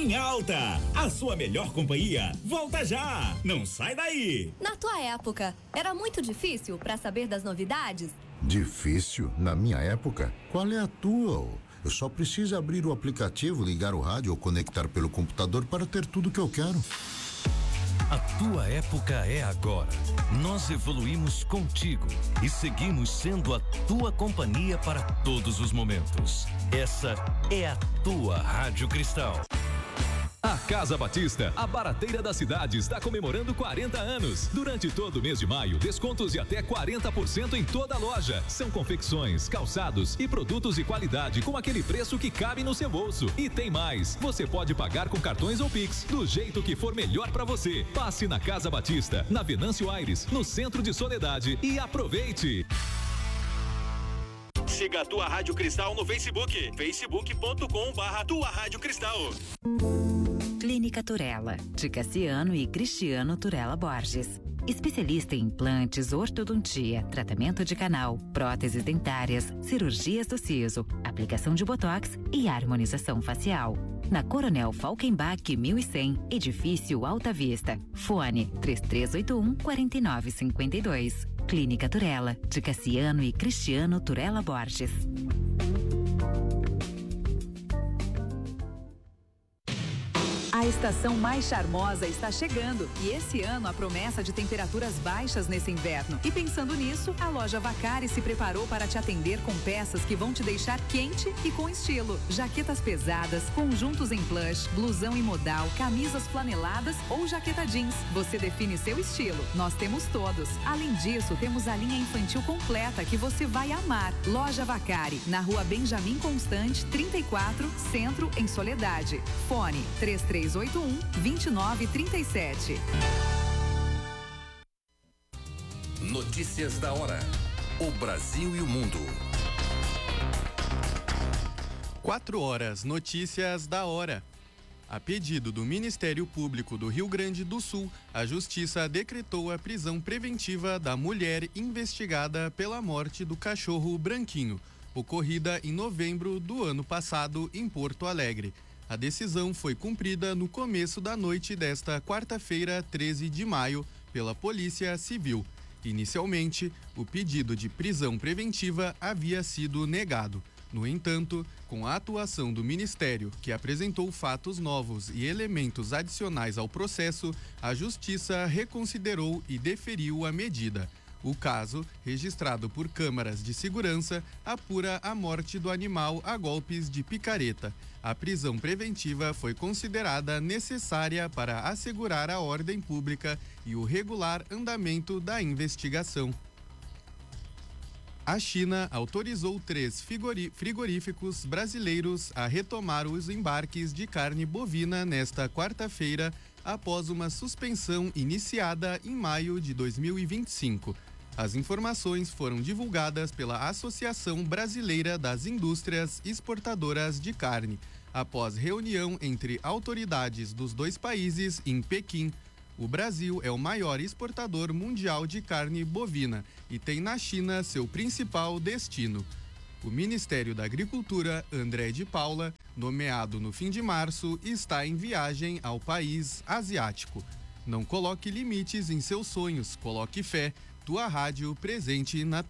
em alta. A sua melhor companhia volta já. Não sai daí. Na tua época, era muito difícil para saber das novidades? Difícil? Na minha época? Qual é a tua? Eu só preciso abrir o aplicativo, ligar o rádio ou conectar pelo computador para ter tudo que eu quero. A tua época é agora. Nós evoluímos contigo e seguimos sendo a tua companhia para todos os momentos. Essa é a tua Rádio Cristal. A Casa Batista, a barateira da cidade, está comemorando 40 anos. Durante todo o mês de maio, descontos de até 40% em toda a loja. São confecções, calçados e produtos de qualidade com aquele preço que cabe no seu bolso. E tem mais, você pode pagar com cartões ou Pix, do jeito que for melhor para você. Passe na Casa Batista, na Venâncio Aires, no centro de Soledade e aproveite. Siga a Tua Rádio Cristal no Facebook, facebook.com/Tua Rádio Cristal. Clínica Turella, de Cassiano e Cristiano Turella Borges. Especialista em implantes, ortodontia, tratamento de canal, próteses dentárias, cirurgias do siso, aplicação de botox e harmonização facial. Na Coronel Falkenbach 1100, edifício Alta Vista. Fone 3381-4952. Clínica Turella, de Cassiano e Cristiano Turella Borges. A estação mais charmosa está chegando e esse ano a promessa de temperaturas baixas nesse inverno. E pensando nisso, a loja Vacari se preparou para te atender com peças que vão te deixar quente e com estilo. Jaquetas pesadas, conjuntos em plush, blusão em modal, camisas flaneladas ou jaqueta jeans. Você define seu estilo. Nós temos todos. Além disso, temos a linha infantil completa que você vai amar. Loja Vacari, na Rua Benjamin Constante, 34, Centro, em Soledade. Fone 3381-2937. Notícias da hora. O Brasil e o mundo. 4h, notícias da hora. A pedido do Ministério Público do Rio Grande do Sul, a Justiça decretou a prisão preventiva da mulher investigada pela morte do cachorro Branquinho, ocorrida em novembro do ano passado em Porto Alegre. A decisão foi cumprida no começo da noite desta quarta-feira, 13 de maio, pela Polícia Civil. Inicialmente, o pedido de prisão preventiva havia sido negado. No entanto, com a atuação do Ministério, que apresentou fatos novos e elementos adicionais ao processo, a Justiça reconsiderou e deferiu a medida. O caso, registrado por câmaras de segurança, apura a morte do animal a golpes de picareta. A prisão preventiva foi considerada necessária para assegurar a ordem pública e o regular andamento da investigação. A China autorizou 3 frigoríficos brasileiros a retomar os embarques de carne bovina nesta quarta-feira, após uma suspensão iniciada em maio de 2025. As informações foram divulgadas pela Associação Brasileira das Indústrias Exportadoras de Carne, após reunião entre autoridades dos dois países em Pequim. O Brasil é o maior exportador mundial de carne bovina e tem na China seu principal destino. O Ministério da Agricultura, André de Paula, nomeado no fim de março, está em viagem ao país asiático. Não coloque limites em seus sonhos, coloque fé. Tua rádio presente na